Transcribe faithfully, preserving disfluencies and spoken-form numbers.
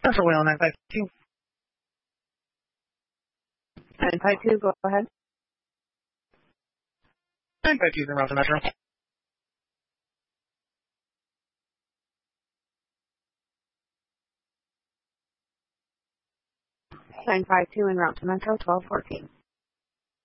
Central Wheel nine five two. nine five two, go ahead. nine five two is en route to Metro. nine five two en route to Metro, twelve fourteen.